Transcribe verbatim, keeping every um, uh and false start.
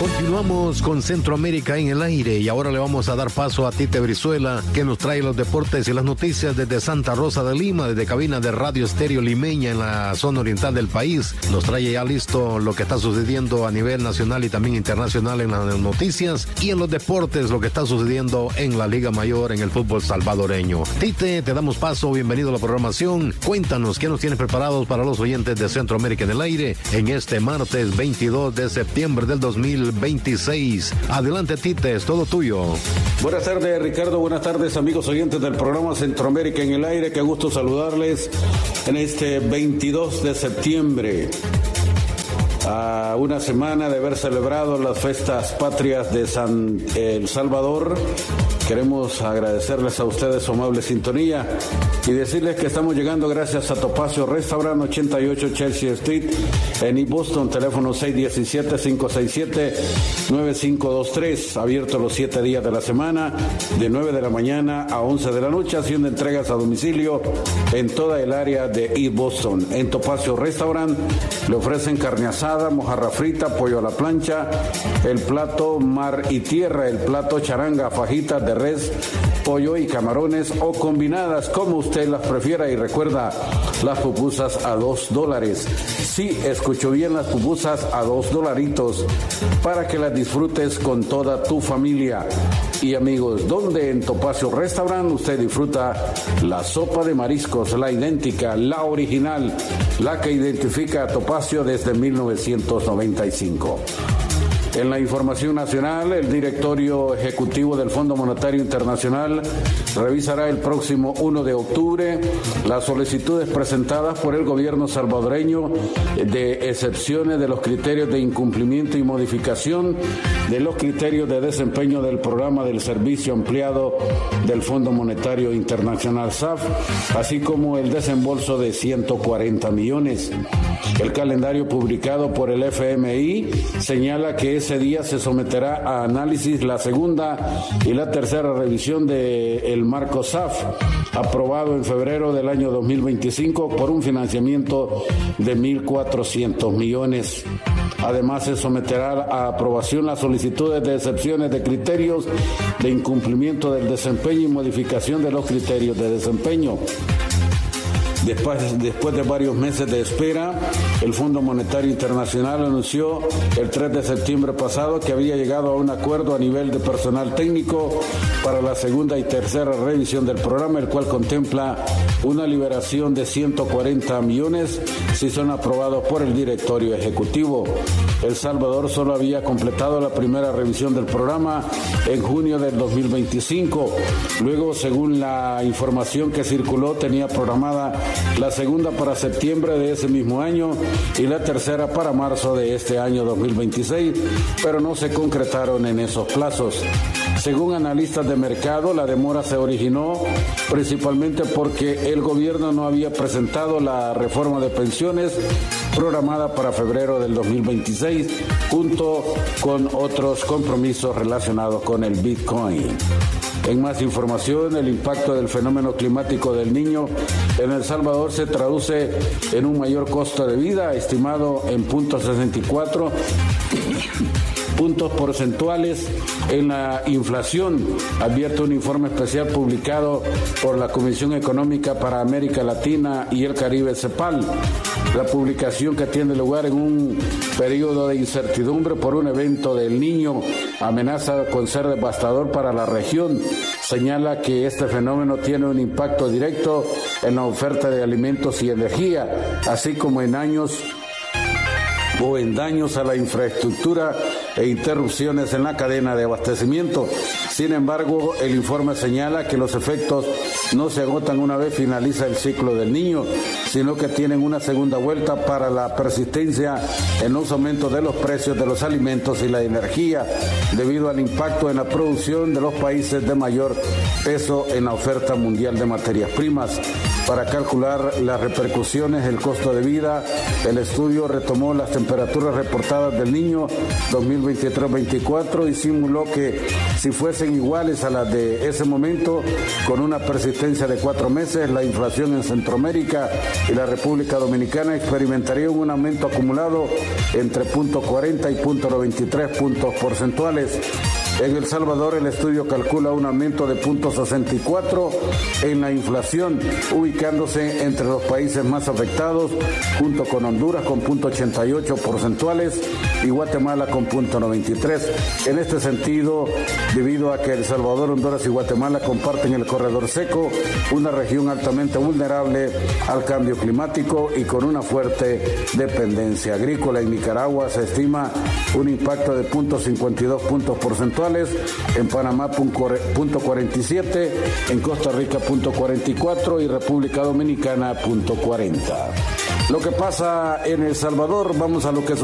Continuamos con Centroamérica en el aire y ahora le vamos a dar paso a Tite Brizuela, que nos trae los deportes y las noticias desde Santa Rosa de Lima, desde cabina de Radio Estéreo Limeña en la zona oriental del país. Nos trae ya listo lo que está sucediendo a nivel nacional y también internacional en las noticias y en los deportes, lo que está sucediendo en la Liga Mayor en el fútbol salvadoreño. Tite, te damos paso, bienvenido a la programación. Cuéntanos qué nos tienes preparados para los oyentes de Centroamérica en el aire en este martes veintidós de septiembre del dos mil veintiséis. Adelante, Tite, es todo tuyo. Buenas tardes, Ricardo. Buenas tardes, amigos oyentes del programa Centroamérica en el aire. Qué gusto saludarles en este veintidós de septiembre. A una semana de haber celebrado las fiestas patrias de San El Salvador, queremos agradecerles a ustedes su amable sintonía y decirles que estamos llegando gracias a Topacio Restaurant, ochenta y ocho Chelsea Street en East Boston, teléfono seis uno siete, cinco seis siete, nueve cinco dos tres, abierto los siete días de la semana, de nueve de la mañana a once de la noche, haciendo entregas a domicilio en toda el área de East Boston. En Topacio Restaurant le ofrecen carne asada, mojarra frita, pollo a la plancha, el plato mar y tierra, el plato charanga, fajitas de res, pollo y camarones o combinadas como usted las prefiera, y recuerda, las pupusas a dos dólares. Sí, escuchó bien, las pupusas a dos dolaritos para que las disfrutes con toda tu familia y amigos. Donde en Topacio Restaurant usted disfruta la sopa de mariscos, la idéntica, la original, la que identifica a Topacio desde mil novecientos noventa y cinco. En la información nacional, el directorio ejecutivo del Fondo Monetario Internacional revisará el próximo primero de octubre las solicitudes presentadas por el gobierno salvadoreño de excepciones de los criterios de incumplimiento y modificación de los criterios de desempeño del programa del servicio ampliado del Fondo Monetario Internacional S A F, así como el desembolso de ciento cuarenta millones. El calendario publicado por el F M I señala que ese día se someterá a análisis la segunda y la tercera revisión del marco S A F, aprobado en febrero del año dos mil veinticinco por un financiamiento de mil cuatrocientos millones. Además, se someterá a aprobación las solicitudes de excepciones de criterios de incumplimiento del desempeño y modificación de los criterios de desempeño. Después, después de varios meses de espera, el Fondo Monetario Internacional anunció el tres de septiembre pasado que había llegado a un acuerdo a nivel de personal técnico para la segunda y tercera revisión del programa, el cual contempla una liberación de ciento cuarenta millones si son aprobados por el directorio ejecutivo. El Salvador solo había completado la primera revisión del programa en junio del dos mil veinticinco. Luego, según la información que circuló, tenía programada la segunda para septiembre de ese mismo año y la tercera para marzo de este año dos mil veintiséis, pero no se concretaron en esos plazos. Según analistas de mercado, la demora se originó principalmente porque el gobierno no había presentado la reforma de pensiones programada para febrero del dos mil veintiséis, junto con otros compromisos relacionados con el Bitcoin. En más información, el impacto del fenómeno climático del Niño en El Salvador se traduce en un mayor costo de vida, estimado en punto sesenta y cuatro puntos porcentuales en la inflación, advierte un informe especial publicado por la Comisión Económica para América Latina y el Caribe, CEPAL. La publicación, que tiene lugar en un periodo de incertidumbre por un evento del Niño, amenaza con ser devastador para la región. Señala que este fenómeno tiene un impacto directo en la oferta de alimentos y energía, así como en años o en daños a la infraestructura e interrupciones en la cadena de abastecimiento. Sin embargo, el informe señala que los efectos no se agotan una vez finaliza el ciclo del Niño, sino que tienen una segunda vuelta para la persistencia en los aumentos de los precios de los alimentos y la energía, debido al impacto en la producción de los países de mayor peso en la oferta mundial de materias primas. Para calcular las repercusiones del costo de vida, el estudio retomó las temperaturas reportadas del Niño dos mil veintitrés veinticuatro y simuló que si fuesen iguales a las de ese momento, con una persistencia de cuatro meses, la inflación en Centroamérica y la República Dominicana experimentarían un aumento acumulado entre punto cuarenta y punto noventa y tres puntos porcentuales. En El Salvador, el estudio calcula un aumento de punto sesenta y cuatro en la inflación, ubicándose entre los países más afectados, junto con Honduras con punto ochenta y ocho porcentuales y Guatemala con punto noventa y tres. En este sentido, debido a que El Salvador, Honduras y Guatemala comparten el corredor seco, una región altamente vulnerable al cambio climático y con una fuerte dependencia agrícola. En Nicaragua se estima un impacto de punto cincuenta y dos puntos porcentuales, en Panamá punto cuarenta y siete, en Costa Rica punto cuarenta y cuatro y República Dominicana punto cuarenta. Lo que pasa en El Salvador, vamos a lo que